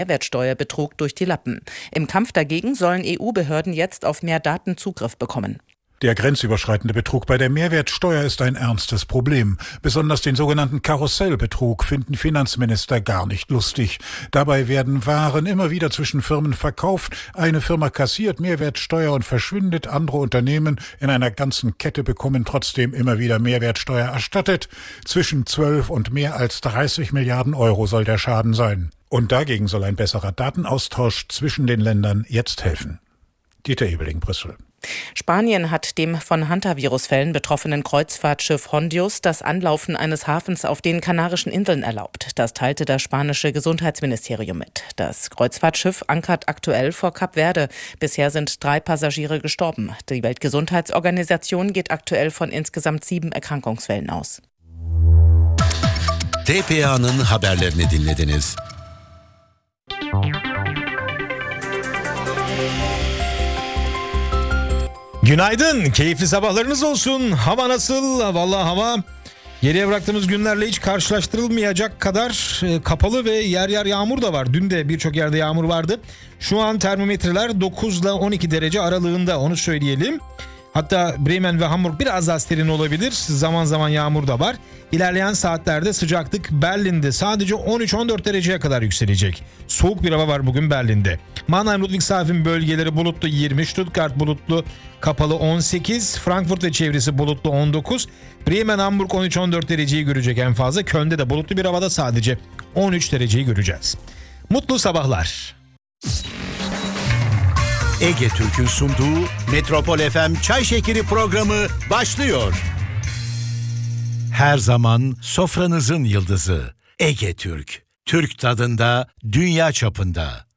Mehrwertsteuerbetrug durch die Lappen. Im Kampf dagegen sollen EU-Behörden jetzt auf mehr Daten Zugriff bekommen. Der grenzüberschreitende Betrug bei der Mehrwertsteuer ist ein ernstes Problem. Besonders den sogenannten Karussellbetrug finden Finanzminister gar nicht lustig. Dabei werden Waren immer wieder zwischen Firmen verkauft. Eine Firma kassiert Mehrwertsteuer und verschwindet. Andere Unternehmen in einer ganzen Kette bekommen trotzdem immer wieder Mehrwertsteuer erstattet. Zwischen 12 und mehr als 30 Milliarden Euro soll der Schaden sein. Und dagegen soll ein besserer Datenaustausch zwischen den Ländern jetzt helfen. Dieter Ebeling, Brüssel. Spanien hat dem von Hantavirus-Fällen betroffenen Kreuzfahrtschiff Hondius das Anlaufen eines Hafens auf den Kanarischen Inseln erlaubt. Das teilte das spanische Gesundheitsministerium mit. Das Kreuzfahrtschiff ankert aktuell vor Kap Verde. Bisher sind 3 Passagiere gestorben. Die Weltgesundheitsorganisation geht aktuell von insgesamt 7 Erkrankungsfällen aus. TPA'nın haberlerini dinlediniz. Günaydın, keyifli sabahlarınız olsun. Hava nasıl? Vallahi hava geriye bıraktığımız günlerle hiç karşılaştırılmayacak kadar kapalı ve yer yer yağmur da var. Dün de birçok yerde yağmur vardı. Şu an termometreler 9 ile 12 derece aralığında, onu söyleyelim. Hatta Bremen ve Hamburg biraz daha serin olabilir. Zaman zaman yağmur da var. İlerleyen saatlerde sıcaklık Berlin'de sadece 13-14 dereceye kadar yükselecek. Soğuk bir hava var bugün Berlin'de. Mannheim, Ludwigshafen bölgeleri bulutlu 20, Stuttgart bulutlu kapalı 18, Frankfurt ve çevresi bulutlu 19, Bremen, Hamburg 13-14 dereceyi görecek en fazla. Köln'de de bulutlu bir havada sadece 13 dereceyi göreceğiz. Mutlu sabahlar. Ege Türk'ün sunduğu Metropol FM Çay Şekeri programı başlıyor. Her zaman sofranızın yıldızı Ege Türk. Türk tadında, dünya çapında.